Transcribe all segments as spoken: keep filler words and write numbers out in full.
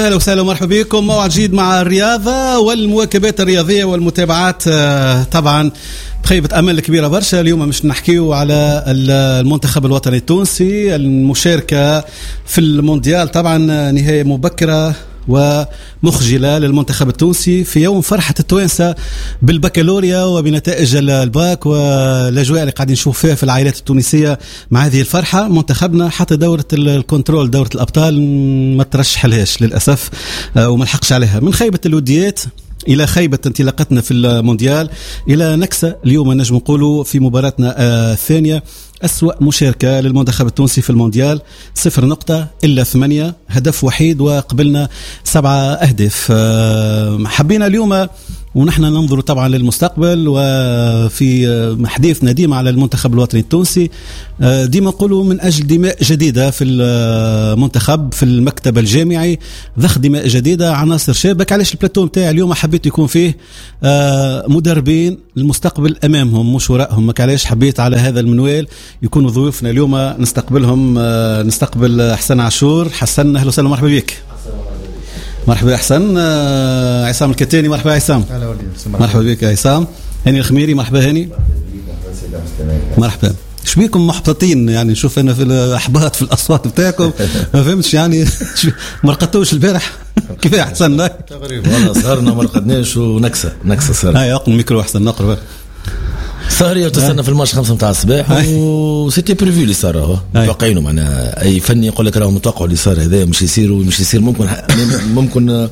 اهلا وسهلا ومرحبا بكم. موعد جديد مع الرياضه والمواكبات الرياضيه والمتابعات. طبعا بخيبه امل كبيره برشا. اليوم مش نحكيو على المنتخب الوطني التونسي، المشاركه في المونديال. طبعا نهايه مبكره ومخجلة للمنتخب التونسي في يوم فرحة التوانسة بالبكالوريا وبنتائج الباك والأجواء اللي قاعدين نشوف فيها في العائلات التونسية. مع هذه الفرحة منتخبنا حتى دورة الكنترول دورة الأبطال ما ترشح لهاش للأسف وما لحقش عليها. من خيبة الوديات إلى خيبة انطلاقتنا في المونديال إلى نكسة اليوم نجم نقولوا في مباراتنا الثانية. أسوأ مشاركة للمنتخب التونسي في المونديال، صفر نقطة إلا ثمانية، هدف وحيد وقبلنا سبعة أهداف. حبينا اليوم ونحن ننظر طبعا للمستقبل، وفي حديثنا ديما على المنتخب الوطني التونسي ديما نقولوا من أجل دماء جديدة في المنتخب في المكتب الجامعي، ضخ دماء جديدة، عناصر شابك. علاش البلاتو متاعي اليوم حبيت يكون فيه مدربين المستقبل أمامهم مش وراءهم. علاش حبيت على هذا المنوال يكونوا ضيوفنا اليوم نستقبلهم. نستقبل حسن عاشور. حسن أهلا وسهلا مرحبا بك. مرحبا حسن. عصام الكتاني مرحبا عصام. مرحبا بك عصام. هاني الخميري مرحبا هاني. مرحبا. ايش بيكم محبطين؟ يعني نشوف انا في الاحباط في الاصوات بتاعكم ما فهمتش يعني ما رقدتوش البارح كيف يا حسن؟ تقريبا والله سهرنا ما رقدناش ونكسه نكسه صار. هاي اقل الميكرو احسن نقرب سهرية وتصلنا في الماتش خمسة متاع الصباح وسيتي بريفيو اللي صار اهو متوقعينه. معناها اي فني يقول لك راهو متوقع اللي صار هذا مش يصير ومش يصير ممكن ممكن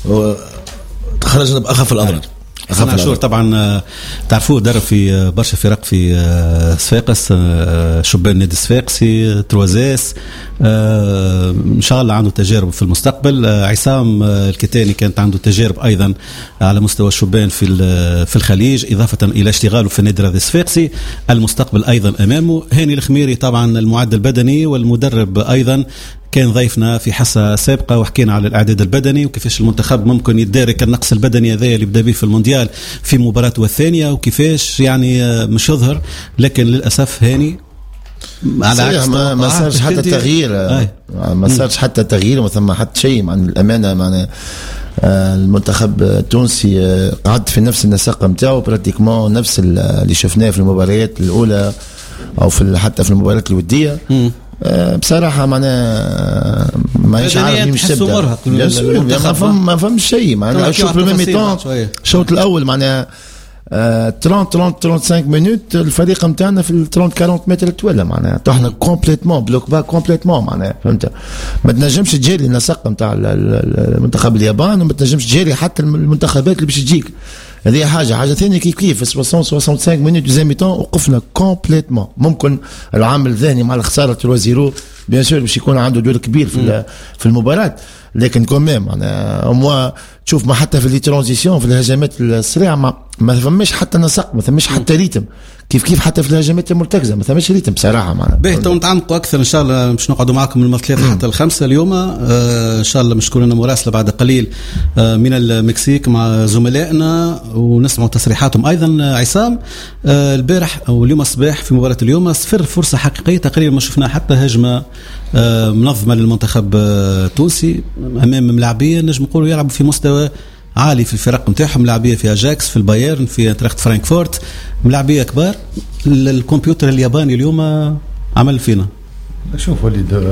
خرجنا باخف الاضرار. حسن عاشور طبعا تعرفوه درب في برشا فرق في صفاقس، شبان نادي صفاقسي، تروازاس، ان شاء الله عنده تجارب في المستقبل. عصام الكتاني كانت عنده تجارب ايضا على مستوى الشبان في في الخليج، اضافه الى اشتغاله في النادي الصفاقسي. المستقبل ايضا امامه. هاني الخميري طبعا المعد البدني والمدرب ايضا كان ضيفنا في حصة سابقة وحكينا على الإعداد البدني وكيفاش المنتخب ممكن يتدارك النقص البدني هذا اللي بدأ به في المونديال في مباراته الثانية وكيفاش يعني مش يظهر. لكن للأسف هاني على عكس ما, ما صارش حتى تغيير ما صارش حتى تغيير وما ثم حتى شيء. عن الأمانة معنا المنتخب التونسي قعد في نفس النسق نتاعو براتيكمون نفس اللي شفناه في المباريات الأولى أو في حتى في المباريات الودية. بصراحة معنا مانيش عارف مش تبدأ ما فهمش شيء. معنا شوف الميطان الشوط الأول معنا ثلاثين ثلاثين خمسة وثلاثين مينوت الفريق متاعنا في ال ثلاثين أربعين متر تولى معناها طحنا كومبليتمون بلوك باك كومبليتمون معناها فهمت. ما تنجمش تجاري النسق نتاع المنتخب اليابان وما تنجمش تجاري حتى المنتخبات اللي باش تجيك. هذه حاجة حاجة ثانية كيف كيف في ستين خمسة وستين مينوت دوزيام ميتون وقفنا كومبليتمون. ممكن العامل الذهني مع الخسارة ثلاثة صفر بيان سور باش يكون عنده دور كبير في في المباراة، لكن كوميم معناها موا تشوف ما حتى في لي ترانزيسيون في الهجمات السريعة ما ما فماش حتى نسق ما فماش حتى ريتم كيف كيف حتى في الهجمات المرتكزة ما فماش ريتم بصراحة معناها. باهي تو نتعمقوا أكثر إن شاء الله. مش نقعدوا معكم من الثلاثة حتى الخمسة اليوم آه إن شاء الله. مش كلنا مراسلة بعد قليل آه من المكسيك مع زملائنا ونسمعوا تصريحاتهم أيضا. عصام آه البارح أو اليوم الصباح في مباراة اليوم صفر فرصة حقيقية تقريبا ما شفنا حتى هجمة آه منظمة للمنتخب التونسي آه أمام ملاعبية نجم نقولوا يلعبوا في مستوى عالي في الفرق نتاعهم. ملاعبيه في اجاكس في البايرن في انتراخت فرانكفورت ملاعبيه كبار. الكمبيوتر الياباني اليوم عمل فينا. شوف وليد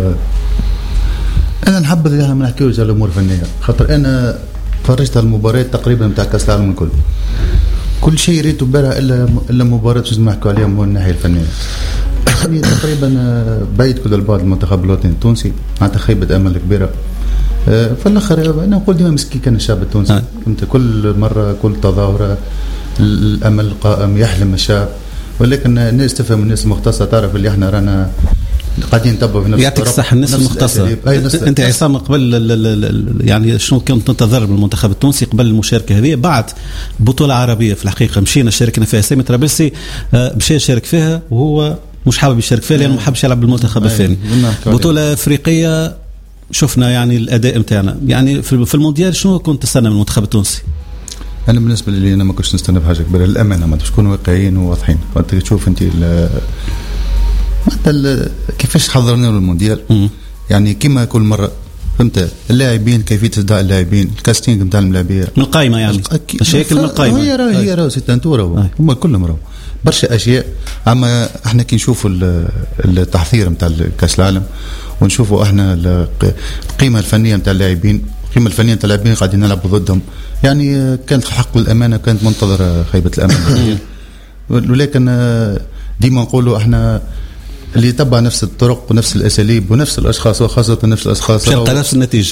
انا نحب احنا ما نحكيوش على الامور الفنيه خاطر انا تفرجت على المباريات تقريبا نتاع كاس العالم الكل كل شيء ريته امبارح الا الا مباراه لازم نحكوا عليها من الناحيه الفنيه. يعني تقريبا بعيد كل البعد المنتخب الوطني التونسي معناتها خيبه امل كبيره. في الاخر انا نقول ديما مسكين كان الشعب التونسي انت كل مره كل تظاهره الامل قائم يحلم الشعب، ولكن الناس تفهم الناس المختصه تعرف اللي احنا رانا قاعدين نتبعوا في نفس يعطيك الصحه الناس المختصه. انت عصام قبل يعني شنو كنت تنتظر من المنتخب التونسي قبل المشاركه هذه بعد بطوله عربيه في الحقيقه مشينا شاركنا فيها سامي طرابلسي مشى يشارك فيها وهو مش حابب يشارك فيها لانه ما حابش يلعب بالمنتخب الثاني. بطوله افريقيه شفنا يعني الاداء نتاعنا يعني في المونديال. شنو كنت تستنى من المنتخب التونسي؟ انا بالنسبه لي انا ما كنتش نستنى بحاجه كبيره للامانه. ما تكونوا واقعيين وواضحين. وانت تشوف انت حتى كيفاش حضرنا للمونديال يعني كما كل مره فهمت اللاعبين كيفيه اداء اللاعبين الكاستينج نتاع الملاعبيه من القائمه يعني مشاكل من القائمه هي راه هي راه سيتانتورا هما كلهم راهو برشا اشياء. اما احنا كي نشوفوا التحضير نتاع كاس العالم ونشوفوا احنا القيمه الفنيه نتاع اللاعبين القيمه الفنيه نتاع اللاعبين قاعدين نلعبوا ضدهم يعني كانت حق الامانه كانت منتظره خيبه الامل ولكن ديما نقولوا احنا اللي يتبع نفس الطرق ونفس الاساليب ونفس الاشخاص وخاصه نفس الاشخاص تلقى نفس النتيجه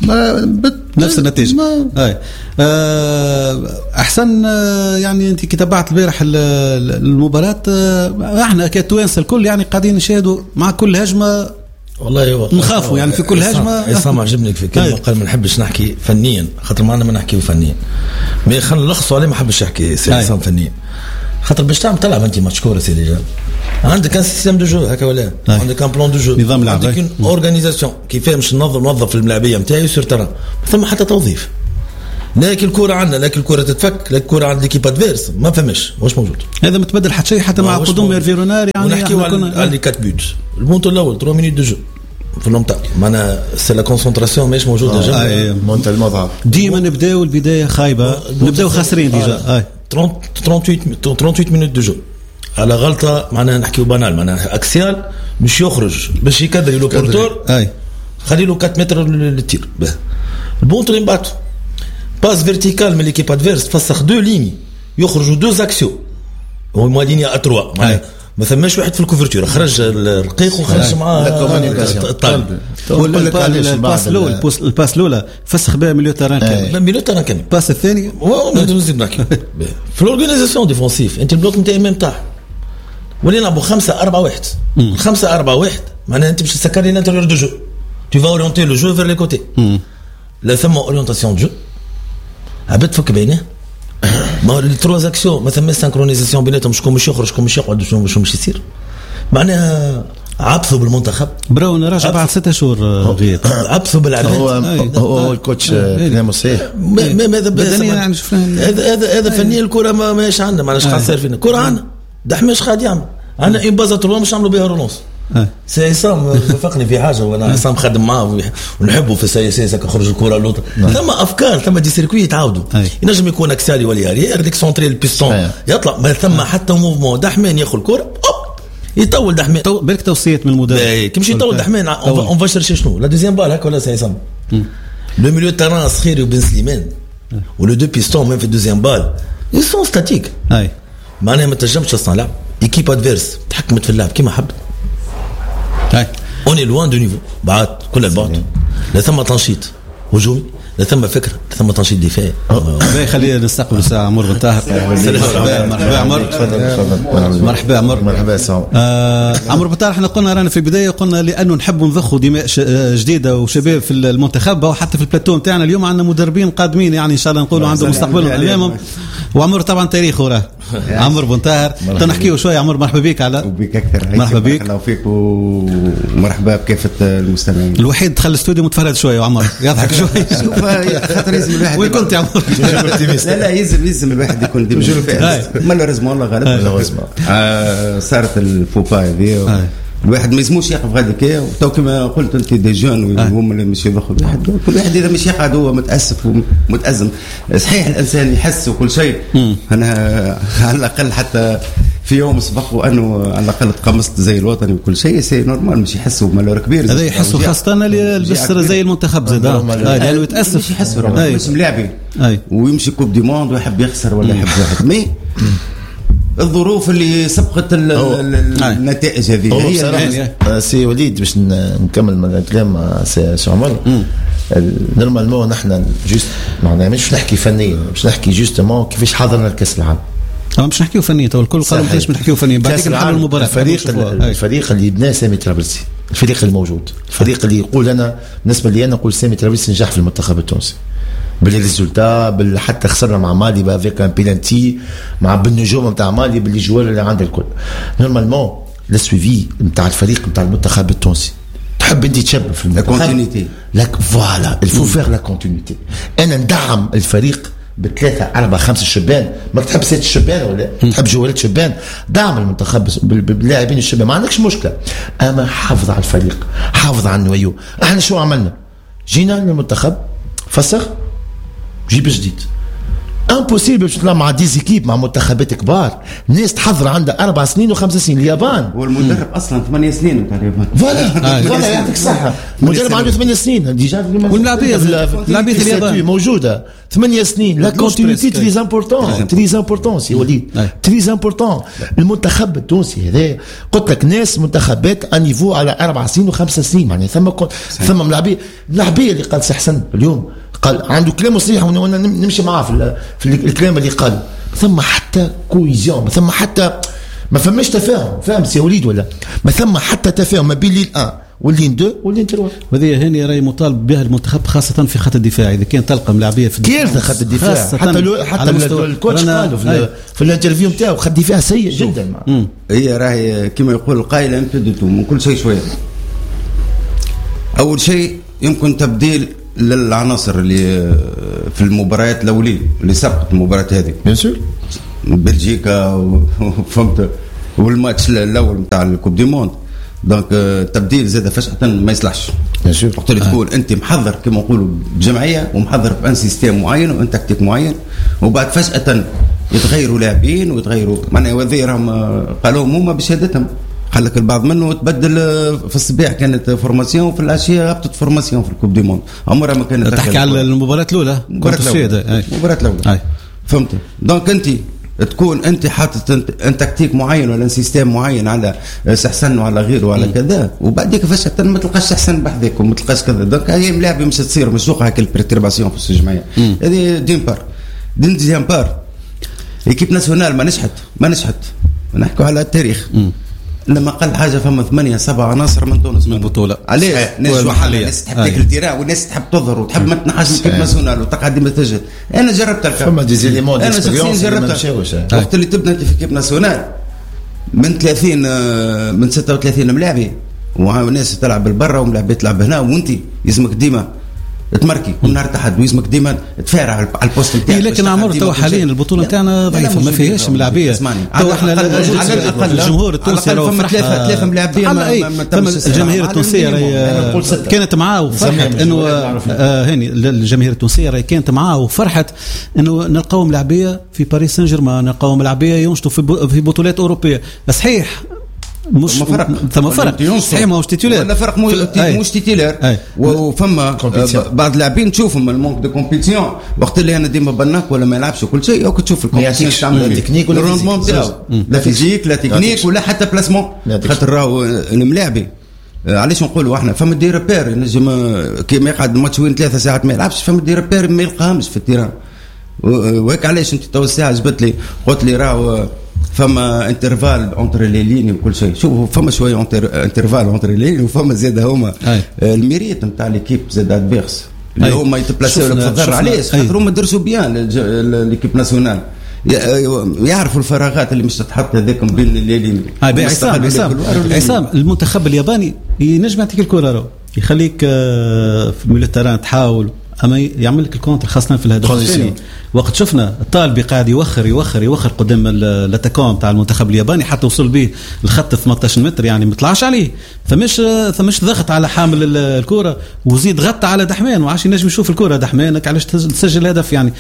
نفس النتيجه اي احسن. يعني انت كتابعت البارح المباراه احنا كتوانسه الكل يعني قاعدين نشاهدوا مع كل هجمه والله نخافوا يعني في كل هجمه. عصام عجبني في كلمه قال ما نحبش نحكي فنيا خاطر معنا ما نحكيو فنيا مي خلينا نلخصوا عليه ما حبش يحكي سي عصام فنيا خاطر باش تعمل تلعب انت ماتش كوره سي ديجا عندك ان سيستم دو جو هكا ولا عندك ان بلان دو جو نظام لعب عندك اون اورغانيزاسيون كيف باش ننظم نوظف الملاعبيه نتاعي سور تران ما ثم حتى توظيف لكن الكره عندنا لكن الكره تتفك لكن الكره عند ليكيب ادفيرس ما فماش واش موجود هذا متبدل حتى شيء حتى مع قدوم ايرفي رونار يعني نحكيو على لي كات بوت المونتو الاول ثلاثة مينوت دو جو في اللومتا معنا سي لا كونسونطراسيون ماهيش موجوده جا مونتا المضاعف ديما نبداو البدايه خايبه نبداو خاسرين ديجا اي ثلاثة وثمانين مينوت دو جو على غلطه معناها نحكيو بانال معناها اكسيال مش يخرج باش يكدري لو بورتور اي خلي له أربعة متر للتير البونتو اللي نبعثو باس فيرتيكال من ليكيب ادفيرس فسخ دو ليني يخرجوا دو زاكسيو هو لينيا اتروا معناها ما ثماش واحد في الكوفرتور خرج الرقيق وخرج معاه الطالب الباس الاول الباس الاولى فسخ بها مليون تران كامل مليون تران كامل الباس الثاني هو نزيد نحكي في الاورغانيزاسيون ديفونسيف انت البلوك نتاعي ميم تاع ولي نلعبوا خمسة أربعة واحد خمسة أربعة واحد معناها انت باش تسكري الانتيريور دو جو tu vas orienter le jeu vers les côtés لا ثم اورينتاسيون دو جو عبد فك بينه ما لي تروا اكسيون ما ثم سانكرونيزاسيون بيناتهم شكون مش يخرج شكون مش يقعد شكون مش يصير معناها عبثوا بالمنتخب براون راجع بعد ستة شهور غير عبثوا بالعباد هو هو الكوتش كلامه صحيح هذا هذا هذا فنيا الكره ما ماهيش عندنا معناش قاعد صار فينا الكره عندنا دحماش قاعد يعمل عندنا اي بازا تروا مش نعملوا بها رونونس سي عصام وافقني في حاجه وانا عصام خدم معاه ونحبه في السي اس اس خرج الكره اللوطه ثم افكار ثم دي سيركوي يتعاودوا ينجم يكون اكسالي ولا ياري ديك سونتري البيستون يطلع ما ثم حتى موفمون دحمان ياخذ الكره يطول دحمان بالك توصيات من المدرب كي مشي يطول دحمان اون فا شيرشي شنو لا دوزيام بال هكا ولا سي عصام لو ميليو تيران صخيري وبن سليمان ولو دو بيستون ميم في الدوزيام بال ils sont statiques اي معناها ما تنجمش تصنع لعب ايكيب ادفيرس تحكمت في اللعب كيما حبت اوني لوان دو نيفو بعد كل البعد لا ثم تنشيط هجومي لا ثم فكره لا ثم تنشيط دفاعي خلينا نستقبل ساعه عمر بن طاهر مرحبا مرحبا عمر مرحبا عمر مرحبا سعود عمر بن طاهر احنا قلنا رانا في البدايه قلنا لانه نحبوا نضخوا دماء جديده وشباب في المنتخب وحتى في البلاتو نتاعنا اليوم عندنا مدربين قادمين يعني ان شاء الله نقولوا عندهم مستقبلهم امامهم وعمر طبعا تاريخه راه عمر بن طاهر تنحكيوا شويه عمر مرحبا بك على وبك اكثر مرحبا بك الله فيك ومرحبا بكافه المستمعين. الوحيد دخل الاستوديو متفرد شويه وعمر يضحك شويه شوف خاطر لازم الواحد وين كنت يا عمر؟ لا لا يلزم يلزم الواحد يكون ديما مالوريزمون والله غالب صارت الفوبا هذه الواحد ما يسموش يقف غاديك وتو كما قلت انت دي جون وهم اللي مش يضخوا الواحد كل واحد اذا مش يقعد هو متاسف ومتازم صحيح الانسان يحس وكل شيء انا على الاقل حتى في يوم سبق وانه على الاقل تقمصت زي الوطني وكل شيء سي نورمال مش يحسوا مالور كبير هذا يحسوا خاصه اللي يلبس زي المنتخب زي ده لانه يتاسف مش يحسوا مش ملاعبين ويمشي كوب دي موند ويحب يخسر ولا يحب واحد مي الظروف اللي سبقت النتائج هذه هي سي وليد باش نكمل من الكلام سي عمر نورمالمون نحن جوست معناها مش نحكي فنيا مش نحكي جوستمون كيفاش حضرنا الكاس العالم مش نحكيو فنيا تو الكل قالوا ليش بنحكيو فنيا بعد نحل المباراه الفريق الفريق اللي بناه سامي ترابلسي الفريق الموجود الفريق اللي يقول انا بالنسبه لي انا نقول سامي ترابلسي نجح في المنتخب التونسي بالريزولتا بال حتى خسرنا مع مالي بافيك ان بينالتي مع بالنجوم نتاع مالي باللي جوال اللي عند الكل نورمالمون لا سويفي نتاع الفريق نتاع المنتخب التونسي تحب انت تشبه في المنتخب لا كونتينيتي لا فوالا الفو فير لا كونتينيتي انا ندعم الفريق بثلاثة أربعة خمسة شبان ما تحب ست شبان ولا تحب جوالات شبان دعم المنتخب باللاعبين الشبان ما عندكش مشكلة أما حافظ على الفريق حافظ على النويو احنا شو عملنا جينا للمنتخب فسخ جيب جديد امبوسيبل باش تطلع مع ديزيكيب مع منتخبات كبار ناس تحضر عندها اربع سنين وخمس سنين. اليابان والمدرب اصلا ثمانية سنين نتاع اليابان. فوالا فوالا يعطيك الصحه المدرب عنده ثمانية سنين ديجا واللاعبيه لاعبيه اليابان موجوده ثمانية سنين. لا كونتينيتي تري امبورطون تري امبورطون سي وليد تري امبورطون. المنتخب التونسي هذا قلت لك ناس منتخبات انيفو على اربع سنين وخمس سنين يعني ثم ثم ملاعبيه ملاعبيه اللي قال سي حسن اليوم قال عنده كلام صحيح وانا نمشي معاه في, في الكلام اللي قال. ثم حتى كويزيون ما ثم حتى ما فماش تفاهم فاهم سي وليد ولا ما ثم حتى تفاهم ما بين لين واحد واللين اثنين واللين ثلاثة. وهذه هاني راي مطالب بها المنتخب خاصه في خط الدفاع. اذا كان تلقى ملاعبيه في كيف خط الدفاع حتى لو حتى الكوتش قالوا في, في الانترفيو نتاعو خط الدفاع سيء جدا. هي راهي كما يقول القائل امتدتو من كل شيء شويه. اول شيء يمكن تبديل للعناصر اللي في المباريات الاوليه اللي سبقت المباراه هذه بيان سور بلجيكا وفهمت والماتش الاول نتاع الكوب دي موند. دونك تبديل زاد فجاه ما يصلحش. بيان سور وقت اللي تكون انت محضر كما نقولوا بجمعيه ومحضر بان سيستيم معين وان تكتيك معين وبعد فجاه يتغيروا لاعبين ويتغيروا معناها وذيرهم قالوا هما بشهادتهم. قال لك البعض منه تبدل في الصباح كانت فورماسيون وفي العشيه هبطت فورماسيون في الكوب دي موند. عمرها ما كانت تحكي على المباراه الاولى المباراه الاولى المباراه الاولى فهمت. دونك انت تكون انت حاطط ان تكتيك معين ولا سيستم معين على سحسن وعلى غيره وعلى كذا وبعديك فجاه ما تلقاش سحسن بحذاك وما تلقاش كذا. دونك هي ملاعبه مش تصير مسوقه هكا البريترباسيون في الجمعيه هذه دين بار دين ديام بار. ايكيب ناسيونال ما نجحت ما نجحت نحكوا على التاريخ لما قل حاجه فما ثمانية سبعة عناصر من تونس من البطوله. عليه ناس محليه ناس تحب تاكل التيران والناس تحب تظهر وتحب ما تنحاش من كيب ناسيونال وتقعد ديما تجهد. انا جربت الكلام فما دي زيليمون انا شخصيا جربت وقت اللي تبدا انت في كيب ناسيونال من ثلاثين من ستة وثلاثين ملاعبي وناس تلعب بالبرة وملاعبي تلعب هنا وانت يسمك ديما تمركي كل نهار تحد ويسمك ديما تفارع على البوست نتاعك. لكن عمر تو حاليا البطوله نتاعنا ضعيفه ما فيهاش ملاعبيه. تو احنا على الاقل الجمهور التونسي راه فما ثلاثه ثلاثه ملاعبيه الجماهير التونسيه راهي كانت معاه وفرحت انه هاني الجماهير التونسيه راهي كانت معاه وفرحت انه نلقاو ملاعبيه في باريس سان جيرمان نلقاو ملاعبيه ينشطوا في بطولات اوروبيه. صحيح مش فرق ثم فرق صحيح ما هوش تيتولير ولا فرق مو مش تيتولير وفما بعض اللاعبين تشوفهم المونك دو كومبيتيسيون وقت اللي انا ديما بناك ولا ما يلعبش وكل شيء او تشوف الكومبيتيسيون تعمل تكنيك ولا روندمون تاعو لا فيزيك لا تكنيك ولا حتى بلاسمون خاطر راهو الملاعبي علاش نقولوا احنا فما دي ريبير نجم كيما يقعد ماتش وين ثلاثة ساعات ما يلعبش فما دي ريبير ما يلقاهمش في التيران وهيك علاش انت تو الساعه جبت لي قلت لي راهو فما انترفال اونتر لي لين وكل شيء. شوفوا فما شويه انترفال اونتر لي لين وفما زاد هما الميريت نتاع ليكيب زاد ادفيرس اللي هما يتبلاسيو بفضل علاش خاطر هما درسوا بيان ليكيب ناسيونال يعرفوا الفراغات اللي مش تتحط هذاك بين الليلين. هاي عصام عصام عصام المنتخب الياباني ينجم يعطيك الكره يخليك في الميليتران تحاول اما يعمل لك الكونتر خاصه في الهدف الثاني. وقت شفنا الطالبي قاعد يوخر يوخر يوخر قدام الاتاكون تاع المنتخب الياباني حتى وصل به الخط ثمانية عشر متر يعني ما طلعش عليه فمش فمش ضغط على حامل الكره وزيد غطى على دحمان وعاش ينجم يشوف الكره دحمانك علاش تسجل هدف يعني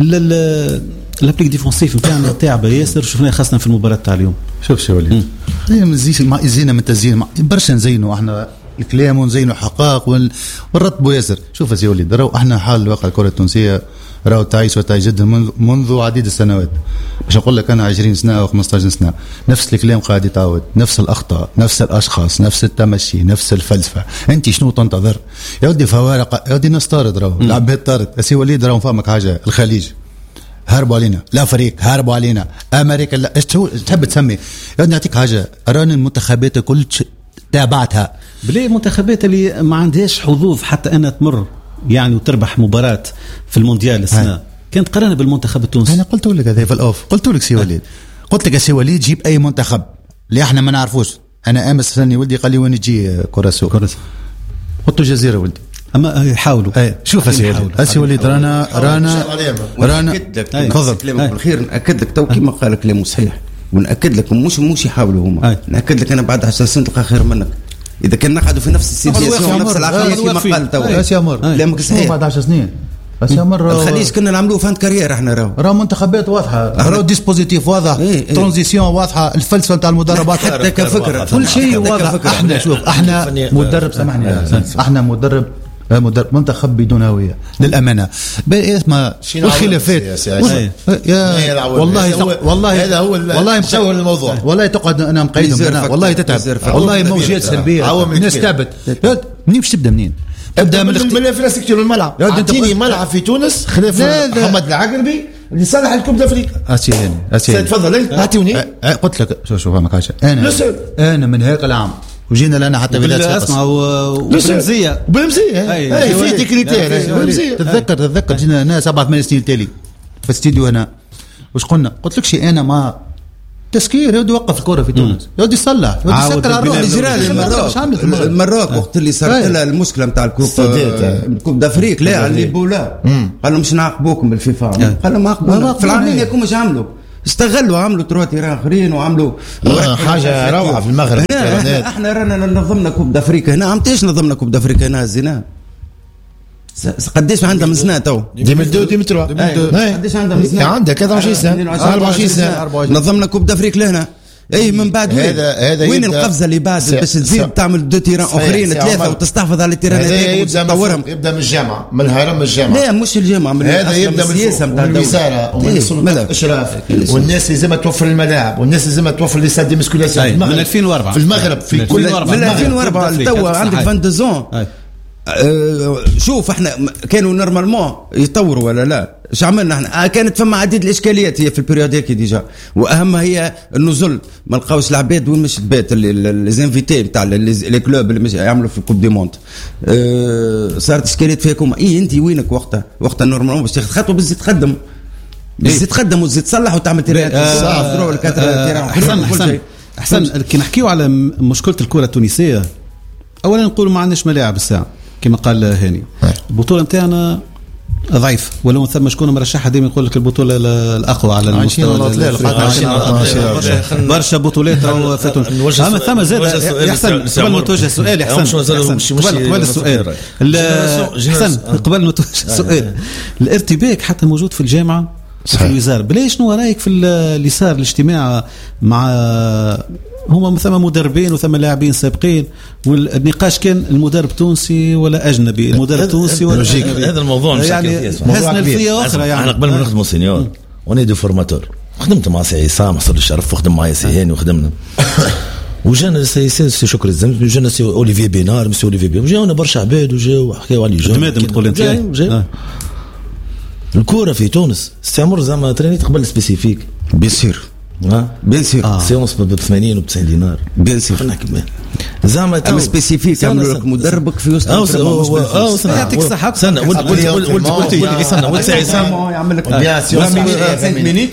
الابليك ديفونسيف نتاعنا تعب ياسر شفناه خاصه في المباراه تاع اليوم. شوف شو وليد خلينا نزيد ما زينا من تزيين برشا نزينوا احنا الكلام ونزينوا حقائق والرطب ياسر. شوف يا سي وليد راهو احنا حال واقع الكره التونسيه راهو تعيش وتعيش جدا منذ, منذ عديد السنوات. باش نقول لك انا عشرين سنه او خمسطاش سنه نفس الكلام قاعد يتعاود نفس الاخطاء نفس الاشخاص نفس التمشي نفس الفلسفه. انت شنو تنتظر يا ودي فوارق يا ودي الناس طارد راهو العباد طارد. يا سي وليد راهو فهمك حاجه الخليج هربوا علينا الافريق هربوا علينا امريكا لا ايش تحب تسمي يا ودي نعطيك حاجه راني المنتخبات كل تابعتها بلي منتخبات اللي ما عندهاش حظوظ حتى أنها تمر يعني وتربح مباراة في المونديال السنة هاي. كانت قرانة بالمنتخب التونسي. أنا قلت لك هذا في الأوف قلت لك سي وليد قلت لك يا سي وليد جيب أي منتخب اللي احنا ما نعرفوش. أنا أمس سني ولدي قال لي وين تجي كوراسو كوراسو قلت له جزيرة ولدي اما يحاولوا شوف يا وليد سي وليد رانا رانا رانا تفضل كلامك بالخير ناكد لك تو كيما قال كلامه صحيح ونأكد لك مش مش يحاولوا هما نأكد لك أنا بعد عشر سنين تلقى خير منك اذا كان نقعدوا في نفس السيتياسيون نفس العقليه كما قال توا اسيا مر لا مك صحيح بعد عشر سنين اسيا مر الخليج كنا نعملوه فانت كارير احنا راهو راه منتخبات واضحه راه ديسبوزيتيف واضح ترانزيسيون واضحه الفلسفه نتاع المدربات حتى كفكره كل شيء واضح احنا شوف احنا مدرب سامحني احنا مدرب مدرب منتخب بدون هويه للامانه اسمع والخلافات يا والله والله هذا هو والله مشوه الموضوع والله تقعد انا مقيدهم والله تتعب والله موجات سلبيه الناس تعبت منين باش تبدا منين ابدا من الانفراستركتور الملعب اعطيني ملعب في تونس خلاف محمد العقربي اللي صالح الكوب دافريكا اسي هاني اسي تفضل اعطيوني قلت لك شوف شوف فهمك حاجه انا انا من هيك العام وجينا لنا حتى بلاد اسمع وبلمزيه بلمزيه اي في كريتير بلمزيه تتذكر تتذكر جينا لنا سبعة ثمان سنين تالي في الاستديو هنا واش قلنا قلت لك شيء انا ما تسكير يودي يوقف الكره في تونس يودي يصلح يودي يسكر على الروح المراك المراك وقت اللي صارت لها المشكله نتاع الكوب الكوب دافريك لا اللي بولا قالوا مش نعاقبوكم بالفيفا قالوا ما عاقبونا في العالميه كوم مش عملوا استغلوا عملوا تروا تيران اخرين وعملوا حاجه روعه في المغرب. احنا رانا نظمنا كوب دافريكا هنا عمتيش نظمنا كوب دافريكا هنا الزنا قديش عندها من سنه تو ألفين واثنين ألفين وثلاثة قديش عندها من سنه عندها ثلاثة وعشرين سنه أربعة وعشرين سنه نظمنا كوب دافريك لهنا اي من بعد وين هذا هذا وين القفزه اللي بعد باش تزيد تعمل دو تيران اخرين ثلاثه وتستحفظ على التيرانات وتطورهم يبدا من الجامعه من الهرم الجامعه لا مش الجامعه من هذا يبدا من السياسه نتاع الوزاره ومن سلطه الاشراف والناس لازم توفر الملاعب والناس لازم توفر لي ساد ديمسكولاسيون من ألفين وأربعة في المغرب في كل من ألفين وأربعة لتوا عندك فان دوزون. أه شوف احنا كانوا نورمالمون يطوروا ولا لا ايش عملنا احنا كانت فما عديد الاشكاليات هي في البريود هيك ديجا واهمها هي النزول ما لقاوش العباد وين مش تبات لي زانفيتي نتاع لي كلوب اللي مش يعملوا في الكوب دي موند. أه صارت اشكاليات فيكم اي انت وينك وقتها وقتها نورمالمون باش تاخذ خطوه باش تقدم باش تقدم وتزيد تصلح وتعمل تيران احسن احسن احسن كي نحكيو على مشكله الكره التونسيه اولا نقولوا ما عندناش ملاعب الساعه كما قال هاني البطوله نتاعنا ضعيف ولو ثم شكون مرشحها دائما يقول لك البطوله الاقوى على المستوى برشا بطولات راهو فاتوا اما ثم زاد يحسن قبل ما توجه السؤال يحسن قبل السؤال احسن قبل ما توجه السؤال الارتباك حتى موجود في الجامعه في الوزاره بلاش شنو رايك في اللي صار الاجتماع مع هما ثم مدربين وثم لاعبين سابقين والنقاش كان المدرب تونسي ولا اجنبي المدرب تونسي ولا اجنبي هذا الموضوع يعني هزنا الفيه اخرى يعني احنا قبل ما نخدموا سينيور وني دو فورماتور خدمت مع سي عصام حصل الشرف وخدم معايا سي هاني وخدمنا وجانا سي سي شكر الزمز وجانا سي اوليفي بينار مسيو اوليفي بينار وجانا برشا عباد وجاو وحكاو على جو مادام تقول انت آه. الكوره في تونس استعمر زعما ترينيت قبل سبيسيفيك بيصير ها بيان سير آه. سيونس ب ثمانين و تسعين دينار بيان سير زعما اما سبيسيفيك يعملوا لك مدربك في وسط اه يعطيك الصحه سنه ولد ولد ولد ولد سنه ولد عصام يعمل لك بيان سير خمسة مينيت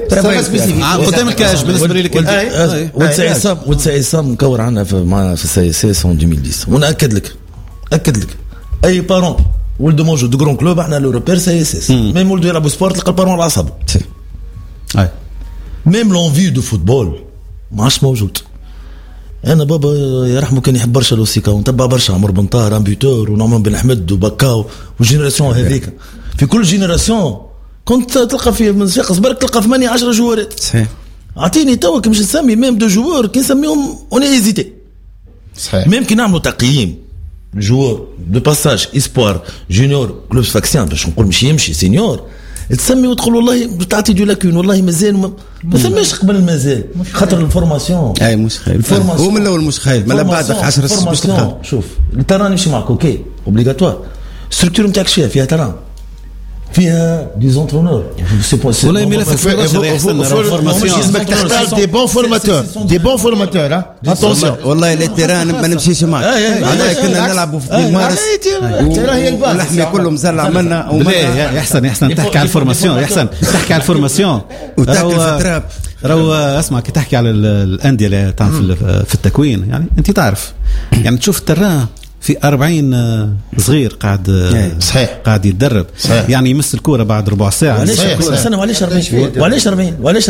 قدام الكاش بالنسبه لك ولد عصام ولد عصام مكور عنا في مع في السي اس اس ألفين وعشرة ونأكد لك اكد لك اي بارون ولده موجود دو غران كلوب احنا لو روبير سي اس اس ميم ولده يلعب سبورت تلقى البارون على العصب اي ميم لونفي دو فوتبول ما عادش موجود. انا بابا يرحمه كان يحب برشا لوسيكا ونتبع برشا عمر بن طاهر امبيوتور ونعمان بن احمد وبكاو والجينيراسيون هذيك في كل جينيراسيون كنت تلقى في من شخص برك تلقى ثمانية عشرة جوارات صحيح. اعطيني توك مش نسمي ميم دو جوار كي نسميهم اون ايزيتي صحيح ميم كي نعملوا تقييم جوار دو باساج اسبوار جونيور كلوب فاكسيان باش نقول مش يمشي سينيور تسمي وتقول والله تعطي دو لاكون والله مازال ما, ما ثماش قبل مازال خاطر الفورماسيون اي مش خايف هو من الاول مش خايف ما بعدك عشرة سنين شوف التران يمشي معك اوكي اوبليغاتوار ستركتور نتاعك فيها فيها تران فيها دي زونترونور والله ملف فورماسيون تختار دي بون فورماتور دي بون فورماتور ها اتونسيون والله التيران ما نمشيش معك انا كنا نلعبوا في مارس اللحمه كله مزرع منا يحسن يحسن تحكي على الفورماسيون يحسن تحكي على الفورماسيون وتاكل في التراب رو اسمع كي تحكي على الانديه اللي تعمل في التكوين يعني انت تعرف يعني تشوف التران في أربعين صغير قاعد صحيح قاعد يتدرب صحيح. يعني يمس الكوره بعد ربع ساعه وعلاش استنى وعلاش أربعين وعلاش أربعين وعلاش أربعين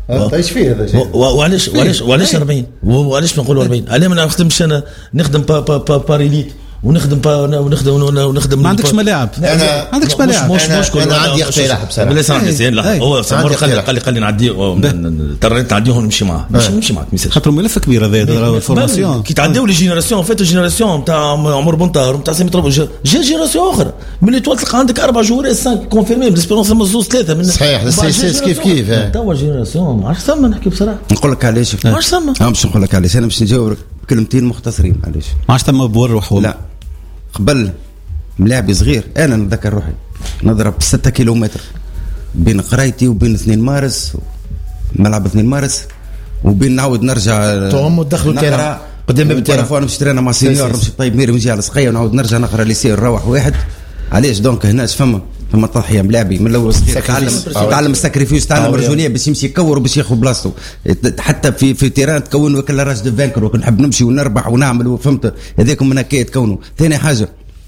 تعيش فيه هذا الشيء. وعلاش وعلاش وعلاش أربعين وعلاش نقولوا أربعين؟ علاه ما نخدمش انا نخدم با با با باريليت ونخدم با ونخدم ونخدم ما عندكش ملاعب. انا ما عندكش ملاعب. مش مشكل. انا عندي اقتراح بصراحه. بالله سامحني زين. لا هو سمر قال لي قال لي قال لي نعدي اضطريت نعديهم ونمشي معاه. مش نمشي معاك ميساج. خاطر ملف كبير هذا الفورماسيون. كي تعديو لي جينيراسيون فاتو جينيراسيون تاع عمر بنطار وتاع سامي طرب جا جينيراسيون اخرى ملي تلقى عندك اربع جوار خمسة كونفيرمي بالاسبيرونس مزوز ثلاثه من صحيح. السياسه كيف كيف توا جينيراسيون ما عرفتش ثم نحكي بصراحه. نقول لك علاش ما عرفتش ثم. اه باش نقول لك علاش انا باش نجاوبك بكلمتين مختصرين. علاش ما عرفتش ثم بور لا قبل ملاعبي صغير انا نتذكر روحي نضرب ستة كيلومتر بين قرايتي وبين اثنين مارس ملعب اثنين مارس وبين نعاود نرجع توم ودخلوا التيران قدام باب التيران وانا مش ترينا مع سينيور نمشي طيب ميري ونجي على سقيه ونعاود نرجع نقرا ليسي نروح واحد. علاش دونك هناش فما فما تضحيه ملاعبي من الاول صغير تعلم تعلم الساكريفيس تعلم الرجوليه باش يمشي يكور وباش ياخذ بلاصته. حتى في في تيران تكون وكل راج دو فانكر ونحب نمشي ونربح ونعمل فهمت هذاك من هكا تكونوا. ثاني حاجه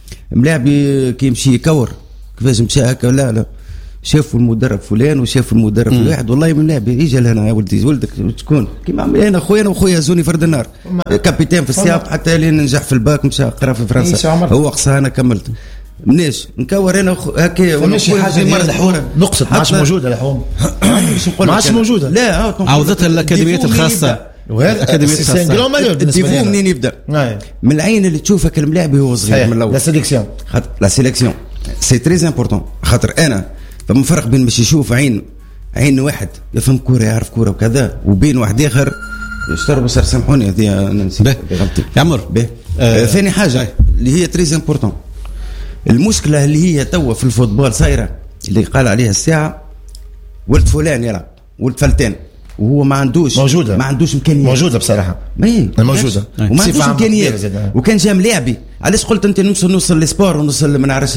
ملاعبي كي يمشي يكور كيفاش مشى هكا لا لا شافوا المدرب فلان وشافوا المدرب الواحد والله من لاعبي يجي لهنا يا ولدي ولدك شكون كيما انا خويا وخويا زوني فرد النار كابيتان في السياق حتى لين ننجح في الباك مشى قرا في فرنسا هو قصها انا كملت مناش نكور انا هكا ماشي حاجه مرض الحوم نقصد ما عادش موجوده الحوم ما عادش موجوده لا عوضتها الاكاديميات الخاصه وهذا اكاديميه الخاصه الديفو منين يبدا من العين اللي تشوفك الملاعب هو صغير من الاول لا سيليكسيون لا سيليكسيون سي تري امبورطون خاطر انا فما فرق بين باش يشوف عين عين واحد يفهم كوره يعرف كوره وكذا وبين واحد اخر يشتروا بس سامحوني هذه انا نسيت غلطتي يا عمر آه ثاني حاجه اللي هي تري امبورطون المشكله اللي هي توا في الفوتبول صايره اللي قال عليها الساعه ولد فلان يلعب ولد فلتان وهو ما عندوش موجودة. ما عندوش امكانيات موجوده بصراحه موجوده وما عندوش امكانيات وكان جا ملاعبي. علاش قلت انت نوصل نوصل للسبور ونوصل ما نعرفش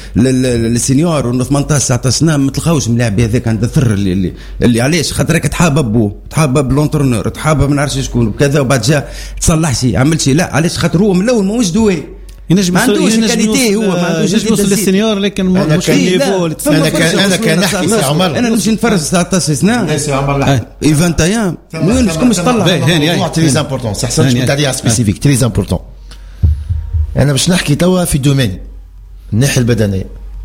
للسينيور ونوصل ثمانية عشر تسعة سنه ما تلقاوش ملاعبي هذاك عند الثر اللي, اللي اللي علاش خاطرك تحابب بو تحابب لونترونور تحابب ما نعرفش شكون وكذا وبعد جا تصلح شيء عمل شيء لا علاش خاطر هو من الاول ماهوش دوي ينجم ما عندوش كاليتي هو ما عندوش يوصل للسينيور لكن مش النيفو انا كان انا كان نحكي سي عمر انا نمشي نتفرج تسعة عشر سنه سي عمر لا ايفنت ايام وين شكون مش طلع هاني تري امبورطون صح صح كنت عليها سبيسيفيك تري امبورطون. انا باش نحكي توا في دومين الناحيه البدنيه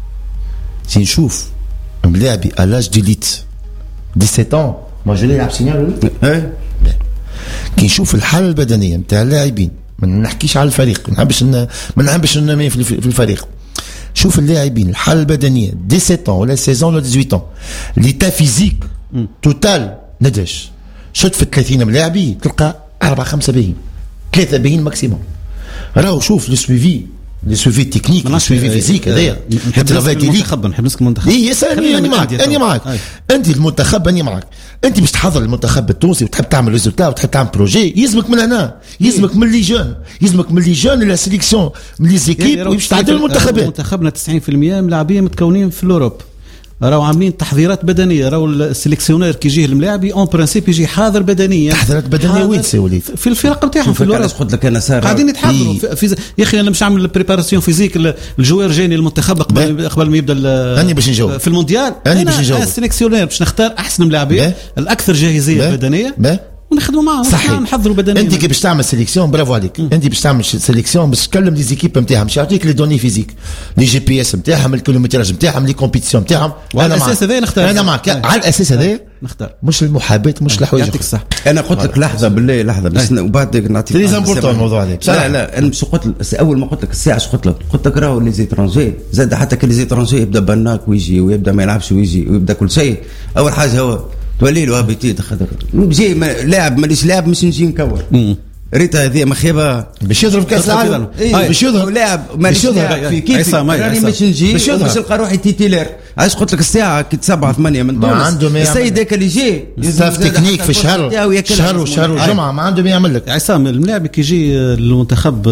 سي نشوف ملاعبي الاج ديليت سبعة عشر ما جو يلعب سينيور اي كي نشوف الحاله البدنيه نتاع اللاعبين ما نحكيش على الفريق ما نحبش ما نحبش ننمي في الفريق شوف اللاعبين الحاله البدنيه سبعة عشر ولا ستة عشر ولا ثمانية عشر ليتا فيزيك توتال ندش شد في ثلاثين ملاعبي تلقى أربعة خمسة باهين ثلاثة باهين ماكسيموم. راهو شوف لو سويفي لو سويفي تكنيك لو سويفي فيزيك هذايا حتى المنتخب نحب نسك المنتخب اي سامي انا معك انا معك انت المنتخب اني معك انت باش تحضر المنتخب التونسي وتحب تعمل ريزولتا وتحب تعمل بروجي يلزمك من هنا يلزمك من لي جون يلزمك من لي جون لا سيليكسيون من لي زيكيب باش تعدل المنتخبات. منتخبنا تسعين بالمئة ملاعبين متكونين في الاوروب راهو عاملين تحضيرات بدنيه راهو السيليكسيونير كي يجيه الملاعبي اون برانسيب يجي حاضر بدنيا. تحضيرات بدنيه وين تسوي وليد في الفرق نتاعهم في الاوروب قلت لك انا صار قاعدين يتحضروا في, في يا اخي انا مش عامل بريباراسيون فيزيك الجوار جاني المنتخب قبل قبل ما يبدا انا باش نجاوب في المونديال انا باش نجاوب السيليكسيونير باش نختار احسن ملاعبين الاكثر جاهزيه بدنيه ونخدموا معاهم صحيح نحضروا بدنيا. انت كي باش تعمل سيليكسيون برافو عليك م. انت باش تعمل سيليكسيون باش تكلم لي زيكيب نتاعهم باش يعطيك لي دوني فيزيك لي جي بي اس نتاعهم الكيلومتراج نتاعهم لي كومبيتيسيون نتاعهم وعلى الاساس هذا نختار انا معك على الاساس هذا نختار مش المحاباه مش الحوايج يعطيك الصح. انا قلت لك لحظه بالله لحظه بس وبعد نعطيك تري امبورطون الموضوع هذا لا لا انا مش قلت اول ما قلت لك الساعه اش قلت لك قلت لك راهو لي زيترونجي زاد حتى كل لي زيترونجي يبدا بناك ويجي ويبدا ما يلعبش ويجي ويبدا كل شيء اول حاجه هو تولي له هابيتي خاطر نجي لاعب ماليش لاعب مش نجي نكور ريتا هذه مخيبه باش يضرب كاس العالم باش يضرب لاعب ماليش لاعب في كيف راني باش نجي باش نلقى روحي تيتيلير علاش قلت لك الساعه كي سبعة ثمانية من تونس السيد هذاك اللي جي ستاف تكنيك في شهر شهر وشهر وجمعه ما عنده ما يعمل لك عصام اللاعب كي يجي للمنتخب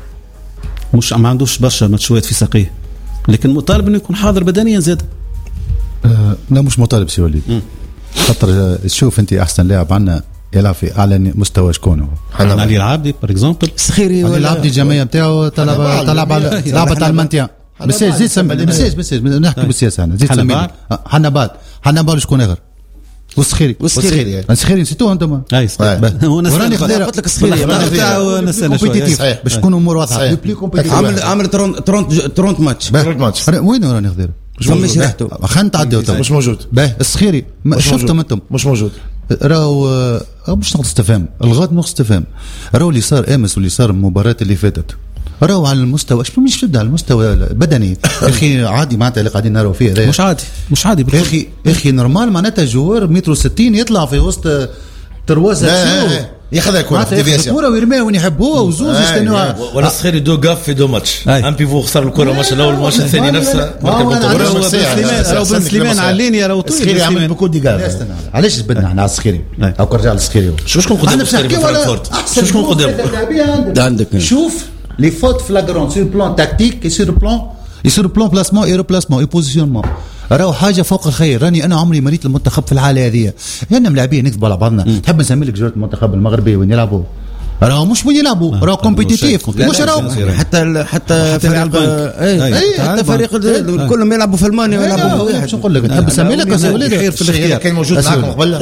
مش ما عندوش برشا ماتشات في ساقيه لكن مطالب انه يكون حاضر بدنيا زاد. أه لا مش مطالب سي وليد خاطر تشوف انت احسن لاعب عندنا يلعب في اعلى مستوى شكون هو علي العابدي باغ اكزومبل سخيري علي العابدي الجمعيه نتاعو طلب طلب على لعبه تاع المانتيان مساج زيد سمي مساج مساج نحكي بالسياسه هنا زيد سمي حنبال حنبال شكون اخر والسخيري والسخيري السخيري نسيتوه انتم. اي وراني خذ قلت لك السخيري كومبيتيتيف باش تكونوا امور واضحه. عامل عامل ثلاثين ماتش ثلاثين ماتش. وين راني خذ فماش ريحته خلينا نتعدوا. مش موجود. باهي السخيري شفتم انتم مش موجود. راهو مش نقطة استفهام الغد نقطة استفهام. راهو اللي صار امس واللي صار المباراة اللي فاتت راهو على المستوى مش تبدا على المستوى البدني اخي عادي معناتها اللي قاعدين نراو فيه مش عادي مش عادي يا اخي اخي نورمال معناتها جوار متر وستين يطلع في وسط تروازا ياخذ الكره الكره ويرميها وين يحب هو وزوز يستنوها. ولا الصخيري دو غاف في دو ماتش ان بيفو خسر الكره ماتش الاول الماتش الثاني نفسه راهو بن سليمان على اللينيا راهو الصخيري عمل بكل دقائق. علاش بدنا احنا على الصخيري او كرجع للصخيري شو شكون قدام الصخيري شو شكون قدام عندك شوف لي فوت فلاغرون سور بلان تاكتيك سور بلان يصير بلان بلاسمون اي ريبلاسمون اي بوزيشنمون راهو حاجه فوق الخير. راني انا عمري مريت المنتخب في الحاله هذه يعني ملاعبين نكذبوا على بعضنا. تحب نسمي لك جوله المنتخب المغربي وين يلعبوا راهو مش وين يلعبوا راهو كومبيتيتيف مش راهو حتى حتى فريق اي حتى فريق كلهم يلعبوا في المانيا ويلعبوا واحد. شو نقول لك تحب نسمي لك خير في الاختيار كان موجود معكم قبل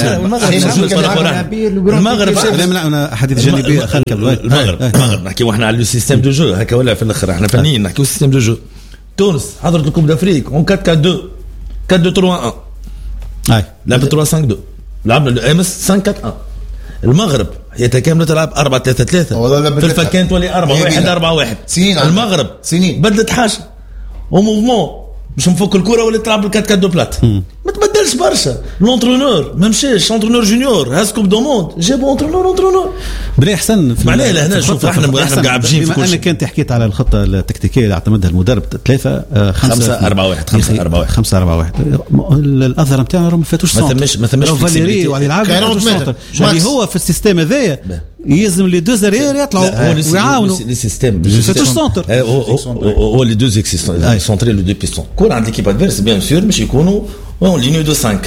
المغرب انا حديث جانبي المغرب المغرب نحكيو احنا على السيستم دو جو هكا ولا في الاخر احنا فنيين نحكيو السيستم دو جو. تونس حضرت الكوب دافريك اون أربعة أربعة اثنين أربعة اثنين ثلاثة واحد اي لعبت ثلاثة خمسة اثنين لعبنا الامس خمسة أربعة واحد. المغرب هي تكامل تلعب أربعة ثلاثة ثلاثة في الفكان تولي أربعة واحد أربعة واحد. المغرب سنين بدلت حاجه وموفمون باش نفك الكره ولا تلعب بالكات كات دو بلات ما تبدلش برشا. لونترونور ما مشاش لونترونور جونيور هاز كوب دو موند جابوا لونترونور لونترونور بلي احسن معناها لهنا شوف احنا احنا قاعدين في كل شيء. انا كنت حكيت على الخطه التكتيكيه اللي اعتمدها المدرب ثلاثة خمسة أربعة واحد خمسة أربعة واحد خمسة أربعة واحد الاظهر نتاعنا ما فاتوش ما ثماش ما ثماش فاليري وعلي العاب اللي هو في السيستم هذايا يلزم لي دوز اريير يطلعوا ويعاونوا لي سيستم فاتوش سونتر هو لي دوز اكسيستون سونتري لو دو بيستون كون عند ليكيب ادفيرس بيان سور باش يكونوا اون لينيو دو خمسة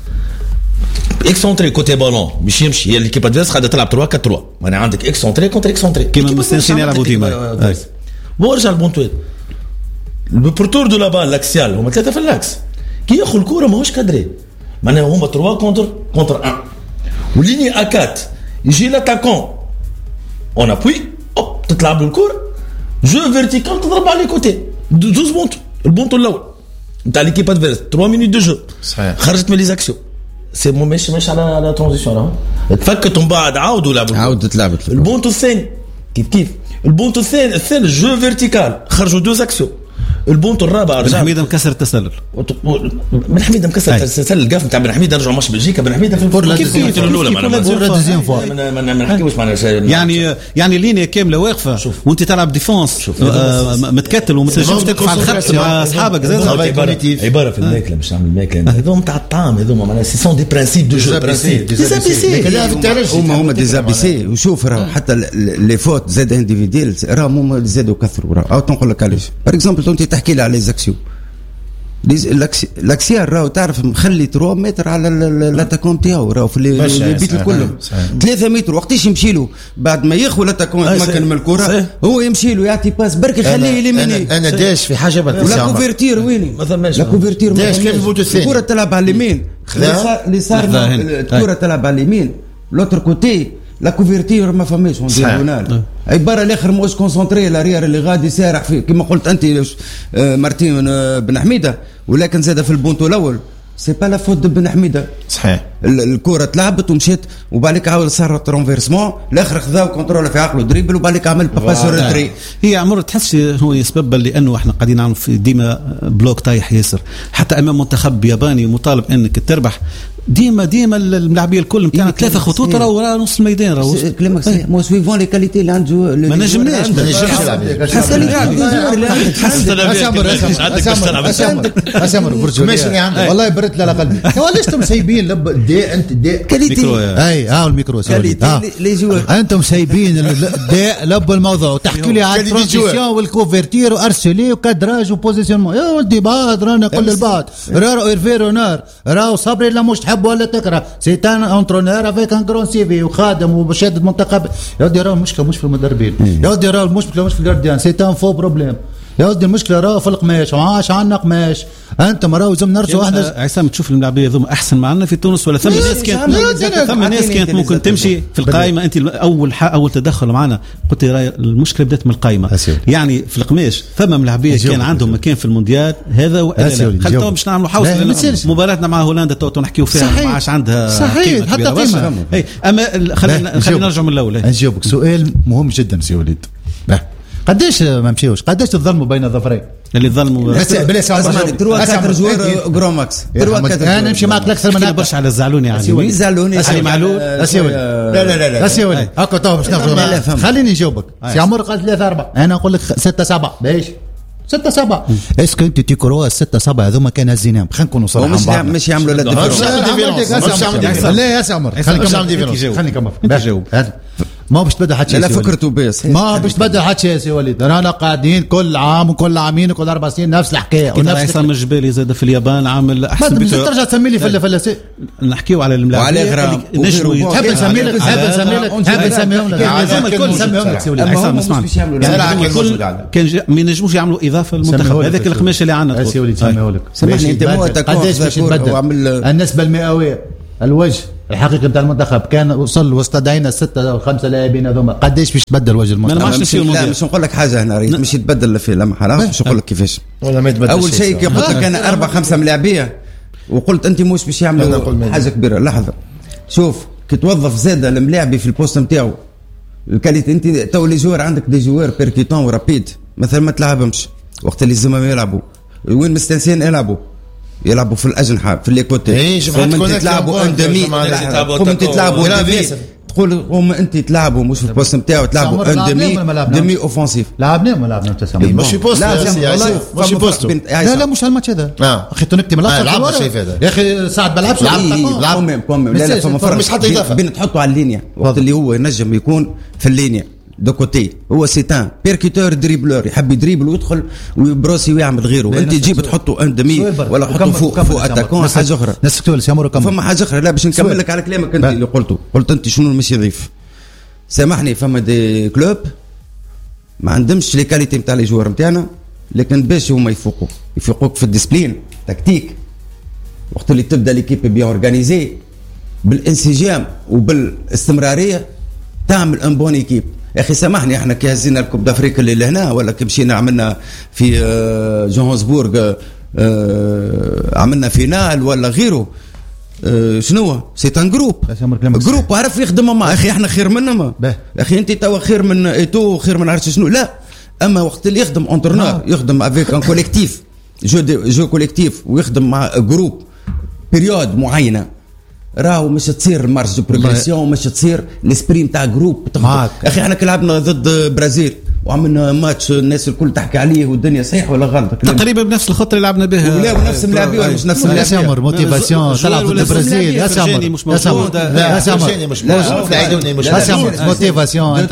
اكسونتري كوتي بالون باش يمشي هي ليكيب ادفيرس قاعده تلعب ثلاثة أربعة ثلاثة معناها عندك اكسونتري كونتر اكسونتري كيما مستنسين يلعبوا ديما. ورجع البونتويل البورتور دو لا بال لاكسيال هما ثلاثه في اللاكس كي ياخذ الكره ماهوش كادري معناها هما ثلاثة كونتر كونتر واحد وليني أربعة يجي لاتاكون اون ابوي اوب تطلع له الكره جو فيرتيكال تضرب على لي كوتي دوز بونتو البونتو الاول نتاع ليكيب ادفيرس ثلاثة مينوت دو جو صحيح خرجت من لي زاكسيون سي مو ماشي ماشي على على ترانزيسيون راهو تفكت ومن بعد عاودوا لعبوا عاودت تلعبت البونتو الثاني كيف كيف البونتو الثاني الثالث جو فيرتيكال خرجوا دو زاكسيون البونتو الرابع بن حميده مكسر التسلل بن حميده مكسر التسلل القاف نتاع بن حميده رجعوا ماتش بلجيكا بن حميده في الفور كيف كيف الاولى ما نحكيوش معنا يعني يعني لينيا كامله واقفه وانت تلعب ديفونس متكتل وما تنجمش تقف على الخط مع اصحابك زاد عباره في الماكله باش نعمل الماكله هذوما تاع الطعام هذوما معناها سي سون دي برانسيب دو جو ديزابيسي هما هما ديزابيسي وشوف راه حتى لي فوت زاد انديفيديال راهم هما زادوا كثروا راه او تنقول لك علاش باغ اكزومبل انت تحكي لي على ليزاكسيو لاكسيار راهو تعرف مخلي ثلاثة متر على لاتاكون تاعو راهو في البيت الكل ثلاثة متر وقتاش يمشي له بعد ما ياخذ لاتاكون يتمكن من الكره هو يمشي له يعطي باس برك يخليه يليميني. انا داش في حاجه لا كوفرتير وين ما ثماش لا كوفرتير داش كيف الفوت الثاني الكره تلعب على اليمين اللي صار الكره تلعب على اليمين لوتر كوتي لا كوفرتير ما فماش اون دياغونال عباره الاخر موش كونسونطري لاريير اللي غادي سارح في كما قلت انت مارتين بن حميده ولكن زاد في البونتو الاول سي با لا فوت بن حميده صحيح الكره تلعبت ومشيت وبعدك عاود صار ترونفيرسمون الاخر خذاو كنترول في عقله دريبل وبعدك عمل باسور دري. هي عمر تحس هو يسبب لانه احنا قاعدين نعمل في ديما بلوك طايح ياسر حتى امام منتخب ياباني مطالب انك تربح ديما ديما الملاعبيه الكل نتاعنا ثلاثه خطوط راه نص الميدان راه كلامك مو سويفون لي كاليتي اللي عنده ما نجمناش ما نجمش حس اللي قاعد حس عندك باش تلعب اسامر برجوليه والله برد لا قلبي ليش سايبين لب دي انت دي كاليتي اي ها الميكرو لي جوار انتم سايبين دي لب الموضوع وتحكي لي على الترانزيسيون والكوفرتير وارسلي وكادراج وبوزيسيون يا ولدي بعض رانا كل البعض راهو ايرفيرو نار راهو صبري لا مش تحب ولا تكره سيتان انترونير افيك ان جرون سي في وخادم وبشهاده منتخب يا ودي راهو المشكله مش في المدربين يا ودي راهو المشكله مش في الجارديان سيتان فو بروبليم يا ودي المشكله راه في القماش وعاش عندنا قماش انت مراه لازم نرجعوا احنا عصام تشوف الملاعبيه ذوما احسن معنا في تونس ولا ثم ناس كانت ثم ناس كانت ممكن تمشي في القائمه انت اول اول تدخل معنا قلت راي المشكله بدات من القائمه يعني في القماش ثم ملاعبيه كان عندهم مكان في المونديال هذا خلينا باش نعملوا حوسه مباراتنا مع هولندا تو نحكيو فيها ما عادش عندها صحيح حتى قيمه اما خلينا خلينا نرجع من الاول. نجاوبك سؤال مهم جدا سي وليد قداش ما مشيوش قداش تظلموا بين الظفرين اللي ظلموا بلا ساعه تروا كاتر جوار جرو ماكس تروا كاتر انا نمشي معك اكثر من برشا على الزعلوني يعني مين زعلوني علي معلول اسيوي لا لا لا لا اسيوي هكا تو باش ناخذ خليني نجاوبك سي عمر قال ثلاثة أربعة انا نقول لك ستة سبعة باش ستة سبعة اسكو انت تيكروا الستة سبعة هذوما كان الزينام خلينا نكونوا صراحه مش مش يعملوا لا لا يا عمر خليني نكمل ما باش تبدل حتى شيء لا فكرته بس ما باش تبدل حتى شيء سي وليد رانا قاعدين كل عام وكل عامين وكل اربع سنين نفس الحكايه ونفس عصام الجبالي زاد في اليابان عامل احسن بيتو ترجع تسمي لي في في نحكيو على الملاعبيه وعلى غرام نجموا تحب نسمي لك تحب نسمي لك تحب نسميهم لك هذوما الكل نسميهم لك سي وليد عصام اسمعني كان ما ينجموش يعملوا اضافه للمنتخب هذاك القماش اللي عندنا سي وليد سميه لك سامحني انت مو قداش باش يتبدل النسبه المئويه الوجه الحقيقي بتاع المنتخب كان وصل واستدعينا ستة أو خمسة لاعبين هذوما قداش باش تبدل وجه المنتخب؟ ما مش لا مش نقول لك حاجه هنا ريت مش يتبدل في لمحه مش نقول لك كيفاش ولا ما يتبدل اول شيء كي قلت لك انا أربعة خمسة ملاعبيه وقلت انت مش باش يعملوا حاجه كبيره. لحظه شوف كي توظف زاد الملاعبي في البوست نتاعو الكاليتي انت تو لي جوار عندك دي جوار بيركيتون ورابيد مثلا ما تلعبهمش وقت اللي زعما يلعبوا وين مستنسين يلعبوا يلعبوا في الاجنحه في لي كوتي هم تلعبوا ان دمي هم تلعبوا دمي تقول هم انت تلعبوا مش في البوست نتاعو تلعبوا ان دمي دمي اوفنسيف لعبناهم ما لعبناهم تسمى مش بوست مش بوست لا لا مش هالماتش هذا اخي تنكتي من الاخر يا اخي ساعد بلعبش لعب لا لا فما فرق مش حتى اضافه بين تحطوا على اللينيا وقت اللي هو ينجم يكون في اللينيا دو كوتي هو سيتان بيركيتور دريبلور يحب يدريبل ويدخل ويبروسي ويعمل غيره انت تجيب تحطوا ان دمي ولا حطوا فوق فوق اتاكون حاجه اخرى ناس تقول سامورو كم فما حاجه اخرى لا باش نكمل لك على كلامك انت اللي قلته قلت انت شنو مش يضيف سامحني فما دي كلوب ما عندهمش لي كاليتي نتاع لي جوار نتاعنا لكن باش هما يفوقوا يفوقوك في الديسبلين تكتيك وقت اللي تبدا ليكيب بيان اورغانيزي بالانسجام وبالاستمراريه تعمل ان بون ايكيب. يا اخي سامحني احنا كي هزينا الكوب دافريقيا اللي لهنا ولا كي مشينا عملنا في جوهانسبورغ عملنا فينال ولا غيره شنو سي ان جروب جروب عرف يخدم مع اخي احنا خير منهم يا اخي انت توا خير من ايتو خير من عرفت شنو لا اما وقت اللي يخدم اونترنور يخدم افيك ان كوليكتيف جو جو كوليكتيف ويخدم مع جروب بيريود معينه راهو مش تصير المارش دو بروغريسيون مش تصير الاسبري نتاع جروب اخي احنا كلعبنا ضد برازيل وعملنا ماتش الناس الكل تحكي عليه والدنيا صحيح ولا غلط تقريبا بنفس الخطه اللي لعبنا بها ولا نفس اللاعبين ولا مش نفس اللاعبين يا سامر موتيفاسيون تلعب ضد البرازيل يا سامر مش موجود يا سامر مش موجود يا سامر موتيفاسيون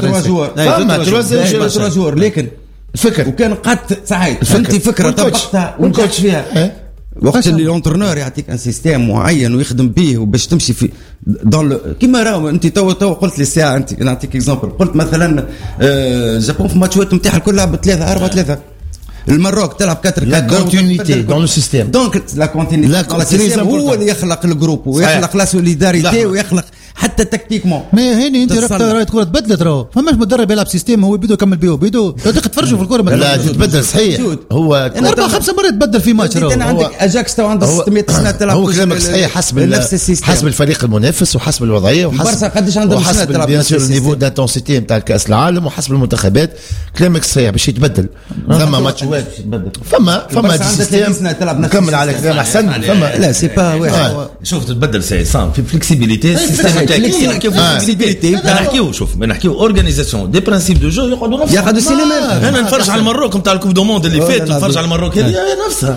ثلاثة جوار لكن الفكر وكان قعدت ساعات فهمتي فكره طبقتها ونكوتش فيها وقت اللي لونترنور يعطيك ان سيستيم معين ويخدم به وباش تمشي في دون كيما راهو انت تو تو قلت لي الساعه انت نعطيك اكزامبل قلت مثلا جابون في ماتشات نتاعها الكل لعبت ثلاثة أربعة ثلاثة المروك تلعب كاتر لا كونتينيتي دون لو سيستيم دونك لا كونتينيتي هو اللي يخلق الجروب ويخلق لا سوليداريتي ويخلق حتى تكتيكمون ما هنا انت راك الكره تبدلت راهو فماش مدرب يلعب سيستيم هو بيدو يكمل بيه بيدو تتفرجوا في الكره لا تتبدل صحيح هو اربع خمسه مرات تبدل في ماتش راهو عندك اجاكس تو عنده ستمية سنه تلعب هو كلامك صحيح حسب حسب الفريق المنافس وحسب الوضعيه وحسب قداش عنده سنه تلعب بيان سور النيفو دانتونسيتي نتاع كاس العالم وحسب المنتخبات كلامك صحيح باش يتبدل ثم ماتشات يتبدل فما فما سيستيم نكمل على كلام احسن فما لا سي با واحد شوف تتبدل سي سام في فليكسيبيليتي السيستم نحكيو شوف نحكيو اورغانيزاسيون دي برانسيب دو جو يقعدوا نفس ياخذوا السينما انا نتفرج على المروك نتاع الكوب دو موند اللي فات نتفرج على المروك هذه نفسها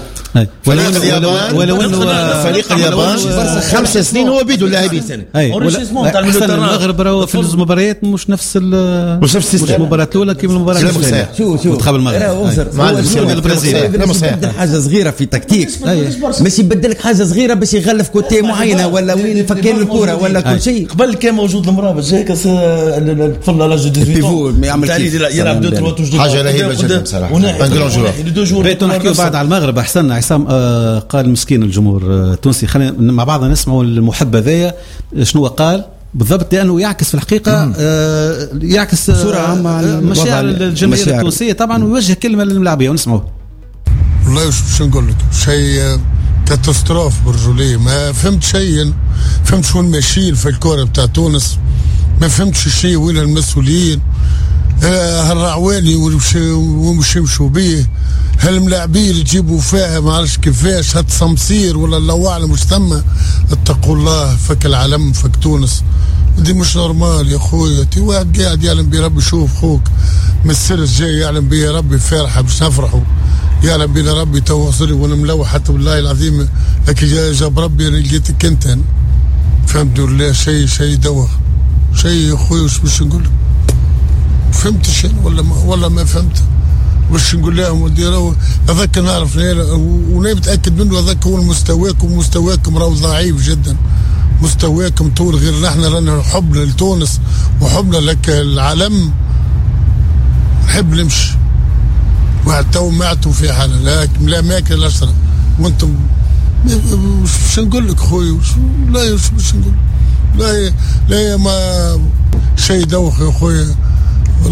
ولو انه فريق اليابان خمس سنين هو بيدو اللاعبين اوريشيسمون تاع المغرب راهو في المباريات مش نفس مش نفس السيستم المباراه الاولى كيما المباراه الثانيه شوف شوف منتخب المغرب مع البرازيل يبدل حاجه صغيره في تكتيك مش يبدل لك حاجه صغيره باش يغلف كوتي معينه ولا وين فكان الكره ولا كل شيء شيء قبل كان موجود المرابط جاك قفلنا لاج دو ثمانية ما يعمل يلعب دو تروا توج حاجه رهيبه جدا بصراحه. بيتو نحكيو بعد على المغرب. احسن عصام آه قال مسكين الجمهور التونسي آه خلينا مع بعضنا نسمعوا المحب هذايا شنو قال بالضبط لانه يعكس في الحقيقه آه يعكس صوره عامه آه مشاعر الجماهير التونسيه طبعا ويوجه كلمه للملاعبيه ونسمعوه. والله شو نقول لك شيء كاتاستروف برجوليه ما فهمت شيء فهمت شو ماشيين في الكوره بتاع تونس ما فهمتش شيء وين المسؤولين هالرعواني ومش يمشوا بيه هالملاعبين اللي تجيبوا فيها ما عرفش كيفاش هاد صمصير ولا الله اعلم مش ثم اتقوا الله فك العالم فك تونس دي مش نورمال يا خويا تي واحد قاعد يعلم بيه ربي شوف خوك من السرس جاي يعلم بيه ربي فرحه باش نفرحوا يعلم بينا ربي توصلي وانا ملوح حتى بالله العظيم لكن جاب ربي لقيتك انت فهمت ولا شيء شيء دوخ شيء يا خويا وش باش نقول لك فهمت شيء ولا ما ولا ما فهمت باش نقول لهم وديروا هذاك نعرف وانا متاكد منه هذاك هو مستواكم مستواكم راهو ضعيف جدا مستواكم طول غير نحن رانا حبنا لتونس وحبنا لك العالم نحب نمشي واحد تو معتوا في حاله لا لا ماكل لا اشرب وانتم وش نقول لك خويا لا وش نقول لا لا ما شيء دوخ يا خويا